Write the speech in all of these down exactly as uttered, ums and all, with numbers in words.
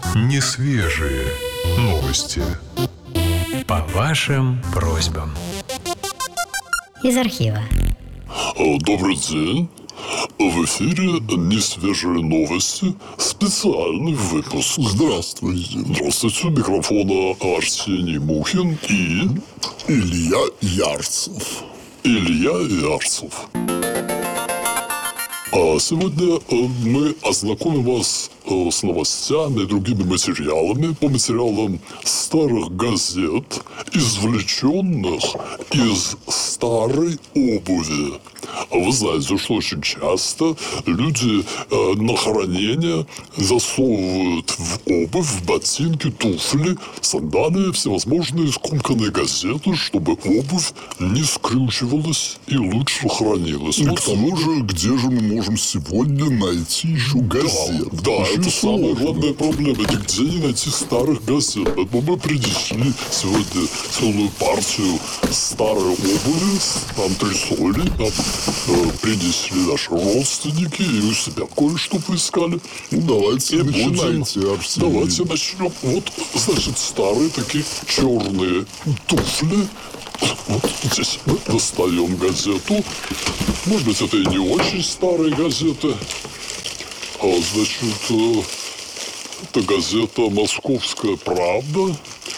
Несвежие новости. По вашим просьбам. Из архива. Добрый день. В эфире «Несвежие новости», специальный выпуск. Здравствуйте. Здравствуйте. У микрофона Арсений Мухин и... Илья Ярцев. Илья Ярцев. А сегодня мы ознакомим вас с новостями и другими материалами по материалам старых газет, извлеченных из старой обуви. Вы знаете, что очень часто люди э, на хранение засовывают в обувь, в ботинки, туфли, сандалии, всевозможные скомканные газеты, чтобы обувь не скрючивалась и лучше хранилась. И вот к тому же, где же мы можем сегодня найти еще газет? Да, да, это самая сложно. главная проблема. Нигде не найти старых газет. Поэтому мы принесли сегодня целую партию старой обуви, там трясоли, там э, принесли наши родственники, и у себя кое-что поискали. Ну, давайте И начинайте, будем, Арсений. Давайте начнем. Вот, значит, старые такие черные туфли. Вот здесь мы достаем газету. Может быть, это и не очень старые газеты. А, значит, это газета «Московская правда»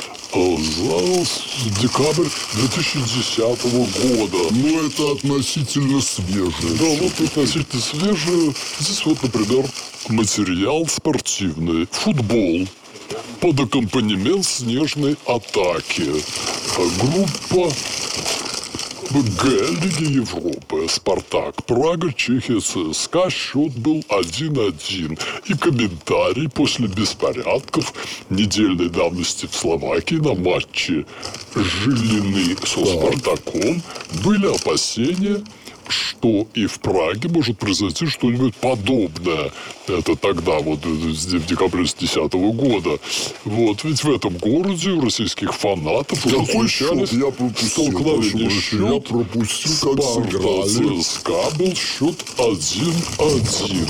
за декабрь две тысячи десятого года. Ну, это относительно свежее. Да, вот относительно свежее. Здесь вот, например, материал спортивный. Футбол. Под аккомпанемент снежной атаки. Группа Г Лиги Европы. Спартак, Прага, Чехия, ЦСКА. Счет был один-один. И комментарий после беспорядков недельной давности в Словакии на матче Жилины со Спартаком были опасения, что и в Праге может произойти что-нибудь подобное. Это тогда, вот в декабре две тысячи десятого года. Вот, ведь в этом городе у российских фанатов уже Какой счет? случались Я пропустил. столкновения. Я Счет пропустил, как сыграли. ЦСКА был счет один-один.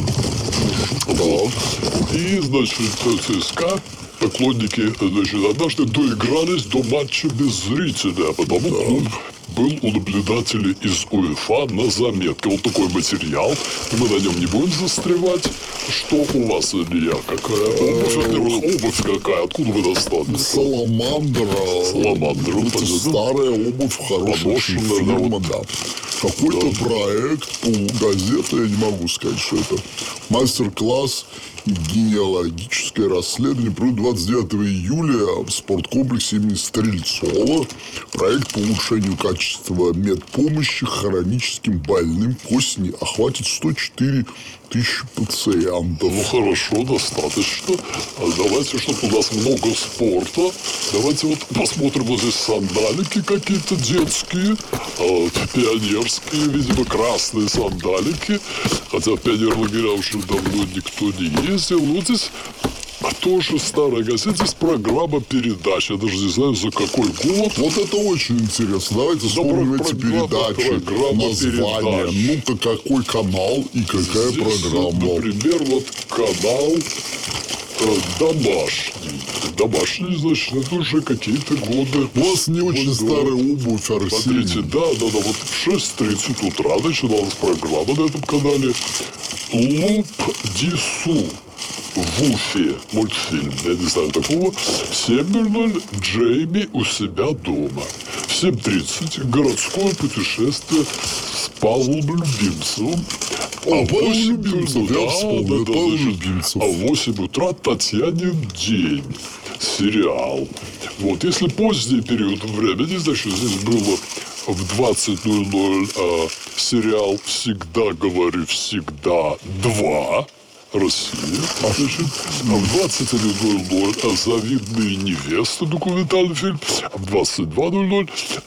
Да. И, значит, ЦСКА поклонники, значит, однажды доигрались до матча без зрителя, а потому да. клуб был у наблюдателей из УЕФА на заметке. Вот такой материал. Мы на нем не будем застревать. Что у вас, Илья? Какая обувь? Во-первых, обувь какая? Откуда вы достали? Саламандра. Саламандра. Это старая обувь, хорошая фирма, да. Какой-то да. проект по газете, я не могу сказать, что это мастер-класс и генеалогическое расследование проводит двадцать девятого июля в спорткомплексе имени Стрельцова. Проект по улучшению качества медпомощи хроническим больным к осени охватит сто четыре тысячи пациентов. Ну, хорошо, достаточно. А давайте, чтобы у нас много спорта. Давайте вот посмотрим вот здесь сандалики какие-то детские. А, пионерские, видимо, красные сандалики. Хотя в пионер-лагеря уже давно никто не ездил. Вот здесь тоже старая газета. Здесь программа передач. Я даже не знаю, за какой год. Вот это очень интересно. Давайте вспомним эти передачи. Название. Ну-ка, какой канал и какая здесь, программа. Например, вот канал э, «Домашний». «Домашний», значит, это уже какие-то годы. У вас не очень вот, старая обувь, Арсений. Смотрите, да, да, да. Вот в шесть тридцать утра начиналась программа на этом канале. «Луп Дису». В Уфе мультфильм, я не знаю такого. В семь ноль ноль Джейми у себя дома. В семь тридцать городское путешествие с Павлом Любимцевым. А, Павел Любимцев, да, я вспомнил, да, Павел значит, Любимцев. А в восемь утра Татьянин день. Сериал. Вот, если поздний период времени, значит, здесь было в двадцать ноль ноль а, сериал «Всегда говорю всегда два». Россия. Значит, а в двадцать один ноль ноль «Завидные невесты» документальный фильм. А в двадцать два ноль ноль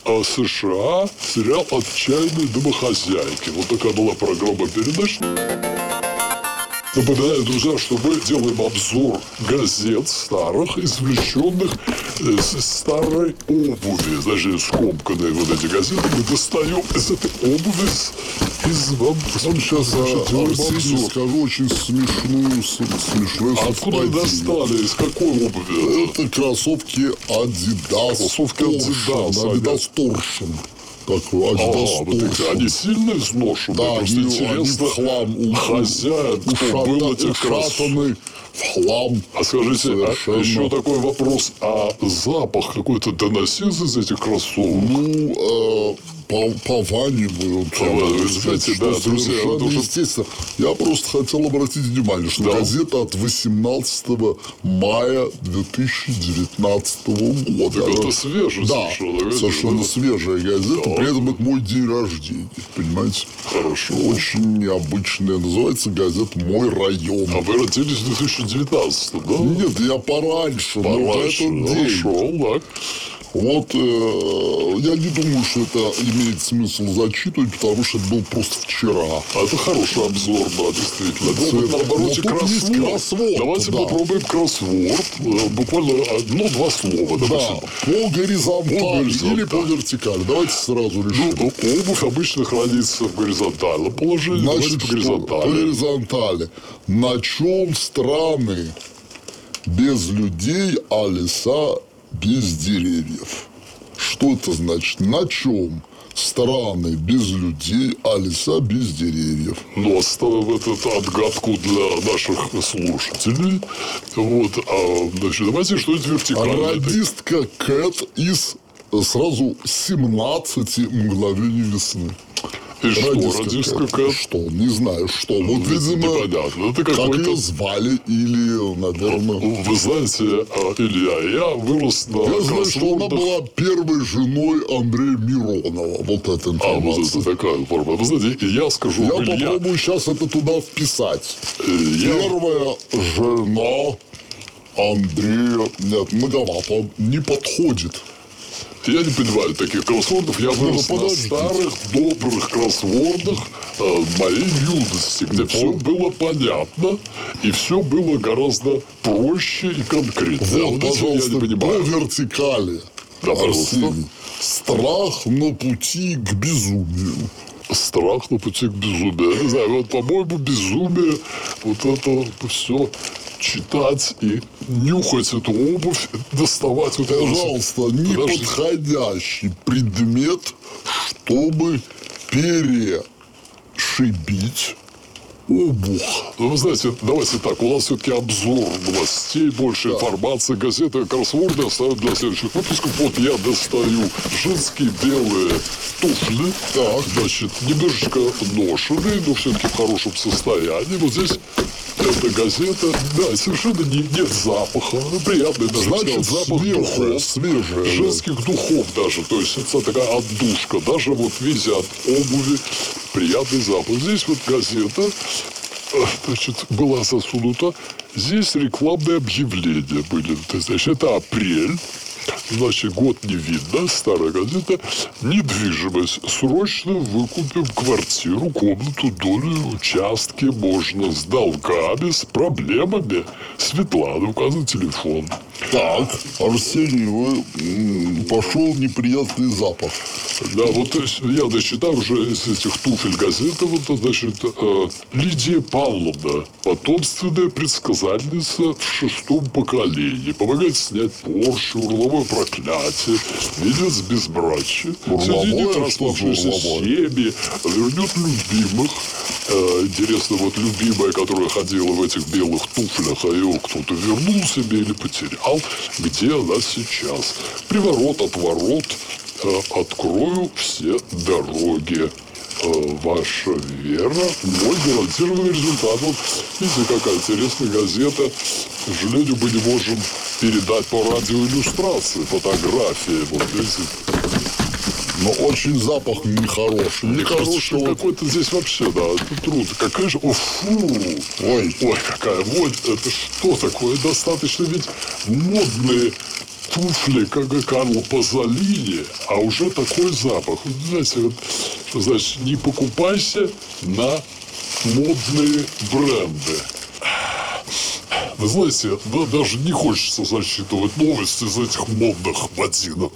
США сериал «Отчаянные домохозяйки». Вот такая была программа передач. Напоминаю, друзья, что мы делаем обзор газет старых, извлеченных из старой обуви. Значит, скомканные вот эти газеты мы достаем из этой обуви, из вам... Он сейчас, Арсений, скажу очень смешную, смешную А откуда вы достали? Из какой обуви? Это кроссовки Adidas. Кроссовки Adidas. Adidas Torsion. Такой Adidas А, вот эти, они сильно изношены? Да, Просто они, интересно, они в хлам, у, хозяин, кто был этих кроссовок. В хлам. А скажите, а еще такой вопрос, а запах какой-то доносился из этих кроссовок? Ну, э, по, пованивают. Знаете, да, друзья, это уже... естественно. Я просто хотел обратить внимание, что Да. газета от восемнадцатого мая две тысячи девятнадцатого года. Так это свежая Да, совершенно. совершенно Да. свежая газета. Да. При этом это мой день рождения, понимаете? Хорошо. Очень необычная. Называется газета «Мой район». А вы родились в две тысячи девятнадцатом, да? Нет, я пораньше, но в Пораньше, этот день. хорошо, так. Вот, э, я не думаю, что это имеет смысл зачитывать, потому что это был просто вчера. А это хороший обзор, да, действительно. Ну, Это- вот на обороте но тут есть кроссворд. кроссворд, Давайте да. попробуем кроссворд. Э, Буквально одно-два слова, Да, допустим. по горизонтали По горизонтали. или по вертикали. Давайте сразу решим. Ну, обувь обычно хранится в горизонтальном положении. Значит, Давайте по что? По горизонтали. горизонтали. На чем страны без людей, а леса без деревьев? Что это значит? На чем страны без людей, а леса без деревьев? Ну, оставим этот отгадку для наших слушателей. Вот, а, значит, давайте что-нибудь вертикальное. Радистка Кэт из сразу семнадцати мгновений весны. И что, Радистка радистка Кэт. Кэт? Что? Не знаю, что. Вот, видимо, Непонятно. Это как какой-то... ее звали, или, наверное... Вы знаете, а, Илья, я вырос на Я знаю, что она кроссвордах. была первой женой Андрея Миронова. Вот эта А, вот информация. это такая форма. Вы знаете, я скажу, Я Илья, попробую сейчас это туда вписать. э, я... Первая жена Андрея... Нет, многовато. Не подходит. Я не понимаю таких кроссвордов. Я вырос на подождите. старых, добрых кроссвордах э, моей юности, где все было понятно, и все было гораздо проще и конкретнее. А Вот, вот этим я пожалуйста, не по понимаю. вертикали. Да, пожалуйста. Арсений. Страх на пути к безумию. Страх на пути к безумию. Я не знаю, вот, по-моему, безумие, вот это все читать и нюхать эту обувь, доставать вот это. Пожалуйста, Подожди. неподходящий предмет, чтобы перешибить обувь. Ну, вы знаете, давайте так, у нас все-таки обзор новостей, больше информации, газеты, кроссворды оставят для следующих выпусков. Вот я достаю женские белые туфли, так, значит, немножечко ношеные, но все-таки в хорошем состоянии. Вот здесь эта газета, да, совершенно не, нет запаха, ну, приятный даже, Значит, сказать, запах свежая, духов, свежая, да. женских духов даже, то есть это такая отдушка, даже вот видите, от обуви приятный запах. Здесь вот газета, значит, была засунута, здесь рекламные объявления были, то есть, значит, это апрель. Значит, год не видно, старая газета. Недвижимость. Срочно выкупим квартиру, комнату, долю, участки. Можно с долгами, с проблемами. Светлана, указан телефон. Так, Арсений, вы, м, пошел неприятный запах. Да, вот то есть, я дочитал уже из этих туфель газеты, вот, значит, э, Лидия Павловна, потомственная предсказательница в шестом поколении, помогает снять порчу, урловое проклятие, ведет безбрачие, соединит Урловое? распавшиеся Что за урловое? семьи, вернет любимых. Э, интересно, вот любимая, которая ходила в этих белых туфлях, а ее кто-то вернул себе или потерял, где она сейчас? Приворот, отворот, э, открою все дороги. Э, ваша вера, мой гарантированный результат. Вот видите, какая интересная газета. К сожалению, мы не можем передать по радио иллюстрации, фотографии. Вот видите, Но очень запах нехороший. мне кажется, Нехороший. что вот. какой-то здесь вообще, да, это трудно. Какая же, о, фу, Ой. ой, какая, вот, это что такое? Достаточно ведь модные туфли, как и Карло Пазолини, а уже такой запах. Вот, знаете, вот, что значит, не покупайся на модные бренды. Вы знаете, да, даже не хочется зачитывать новости из этих модных ботинок.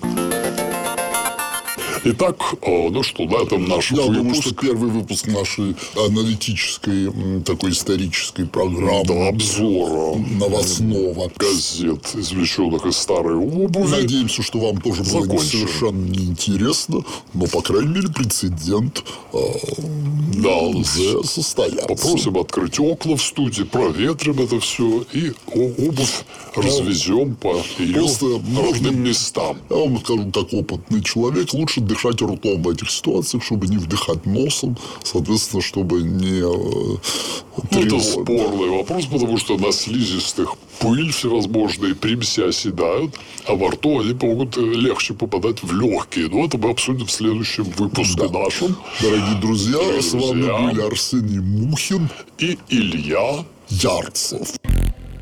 Итак, ну что, на этом наш Я выпуск. думаю, что первый выпуск нашей аналитической, такой исторической программы. Да, обзора новостного. Газет, извлеченных из старой обуви. Надеемся, что вам тоже было не совершенно неинтересно, но, по крайней мере, прецедент э, да, уже состоялся. Попросим открыть окна в студии, проветрим это все и обувь развезем по ее нужным местам. Я вам скажу, как опытный человек, лучше дышать ртом в этих ситуациях, чтобы не вдыхать носом, соответственно, чтобы не... Ну, это спорный вопрос, потому что на слизистых пыль всевозможные примеси оседают, а во рту они могут легче попадать в легкие. Но это мы обсудим в следующем выпуске да. нашем. Дорогие друзья, друзья, с вами были Арсений Мухин и Илья Ярцев.